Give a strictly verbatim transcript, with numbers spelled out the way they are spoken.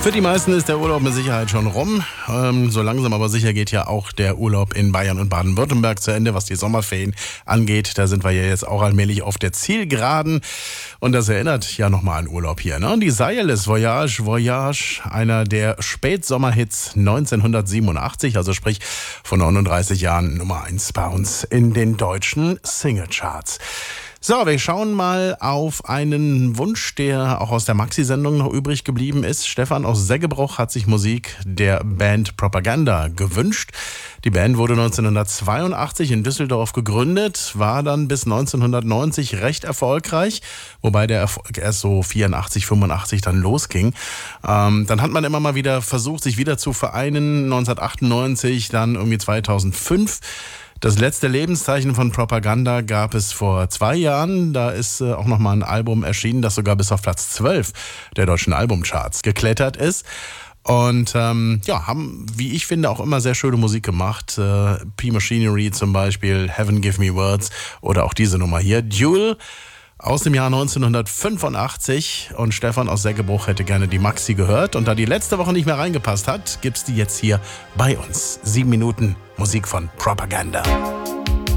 Für die meisten ist der Urlaub mit Sicherheit schon rum. Ähm, so langsam aber sicher geht ja auch der Urlaub in Bayern und Baden-Württemberg zu Ende, was die Sommerferien angeht. Da sind wir ja jetzt auch allmählich auf der Zielgeraden. Und das erinnert ja nochmal an Urlaub hier. Ne? Die Seierles Voyage, Voyage, einer der Spätsommerhits neunzehnhundertsiebenundachtzig, also sprich vor neununddreißig Jahren Nummer eins bei uns in den deutschen Singlecharts. So, wir schauen mal auf einen Wunsch, der auch aus der Maxi-Sendung noch übrig geblieben ist. Stefan aus Seggebruch hat sich Musik der Band Propaganda gewünscht. Die Band wurde neunzehnhundertzweiundachtzig in Düsseldorf gegründet, war dann bis neunzehnhundertneunzig recht erfolgreich, wobei der Erfolg erst so vierundachtzig, fünfundachtzig dann losging. Ähm, dann hat man immer mal wieder versucht, sich wieder zu vereinen, neunzehnhundertachtundneunzig, dann irgendwie zweitausendfünf. Das letzte Lebenszeichen von Propaganda gab es vor zwei Jahren. Da ist äh, auch nochmal ein Album erschienen, das sogar bis auf Platz zwölf der deutschen Albumcharts geklettert ist. Und ähm, ja, haben, wie ich finde, auch immer sehr schöne Musik gemacht. Äh, P-Machinery zum Beispiel, Heaven Give Me Words oder auch diese Nummer hier, Duel aus dem Jahr neunzehnhundertfünfundachtzig. Und Stefan aus Seggebruch hätte gerne die Maxi gehört. Und da die letzte Woche nicht mehr reingepasst hat, gibt's die jetzt hier bei uns. Sieben Minuten Musik von Propaganda.